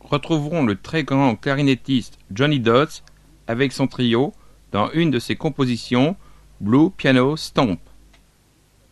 retrouverons le très grand clarinettiste Johnny Dodds avec son trio dans une de ses compositions, Blue Piano Stomp.